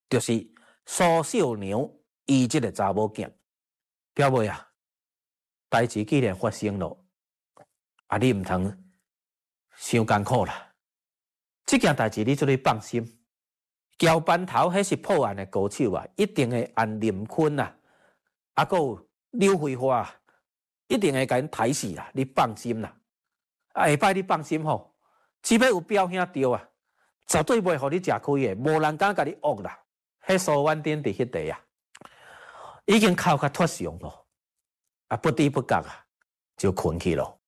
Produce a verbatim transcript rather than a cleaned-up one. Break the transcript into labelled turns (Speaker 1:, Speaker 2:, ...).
Speaker 1: 就是苏小娘伊即个查某囝。表妹啊，代志既然发生了，啊，你毋通伤艰苦啦。即件代志你做你放心，交班头迄是破案的高手啊，一定会按林坤啊，啊，还有刘慧花，一定会甲因抬死啦，你放心啦。啊，下摆你放心吼，只要有表兄着啊，绝对袂互你食亏的，无人敢甲你恶啦。迄苏婉珍伫迄地啊，已经哭甲脱相咯，啊，不知不觉啊，就困去咯。